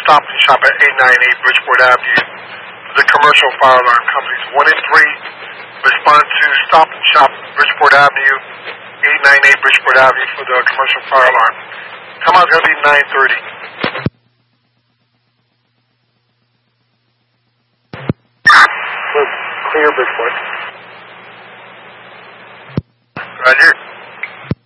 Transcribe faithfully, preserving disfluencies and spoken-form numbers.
Stop and Shop at eight ninety-eight Bridgeport Avenue. The commercial fire alarm companies. One in three respond to Stop and Shop Bridgeport Avenue, eight ninety-eight Bridgeport Avenue for the commercial fire alarm. Come out, it's going to be nine thirty. Clear, Bridgeport.